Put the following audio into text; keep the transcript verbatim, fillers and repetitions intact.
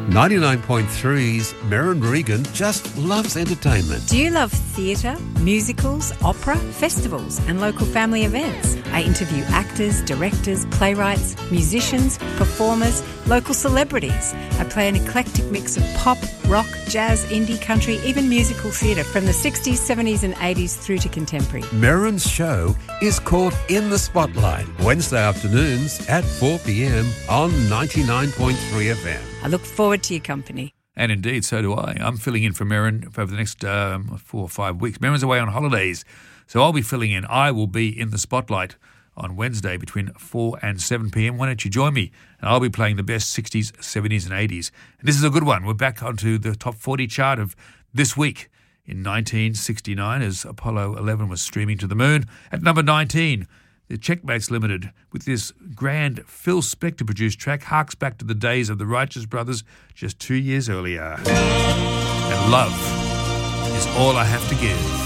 ninety-nine point three's Merrin Regan just loves entertainment. Do you love theatre, musicals, opera, festivals and local family events? I interview actors, directors, playwrights, musicians, performers, local celebrities. I play an eclectic mix of pop, rock, jazz, indie, country, even musical theatre from the sixties, seventies and eighties through to contemporary. Merrin's show is called In the Spotlight, Wednesday afternoons at four p.m. on ninety-nine point three F M. I look forward to your company. And indeed, so do I. I'm filling in for Merrin for over the next um, four or five weeks. Merrin's away on holidays, so I'll be filling in. I will be in the spotlight on Wednesday between four and seven p.m. Why don't you join me? And I'll be playing the best sixties, seventies and eighties. And this is a good one. We're back onto the top forty chart of this week in nineteen sixty-nine as Apollo eleven was streaming to the moon. At number nineteen, the Checkmates Limited with this grand Phil Spector-produced track harks back to the days of the Righteous Brothers just two years earlier. And love is all I have to give.